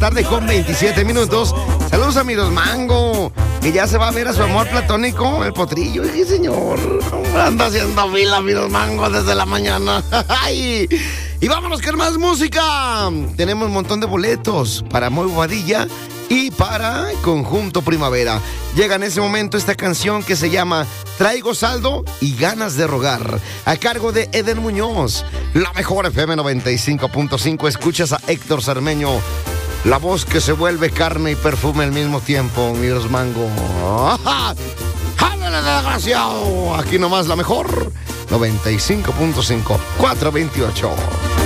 tarde con 27 minutos. Saludos a Miros Mango, que ya se va a ver a su amor platónico, el potrillo. Sí, señor. Anda haciendo fila Miros Mango desde la mañana. Y vámonos con más música. Tenemos un montón de boletos para Moy Bobadilla y para Conjunto Primavera. Llega en ese momento esta canción que se llama Traigo saldo y ganas de rogar, a cargo de Eden Muñoz. La mejor FM 95.5. Escuchas a Héctor Cermeño, la voz que se vuelve carne y perfume al mismo tiempo. Miros Mango. ¡Ándale, desgraciado! Aquí nomás la mejor 95.5, 428.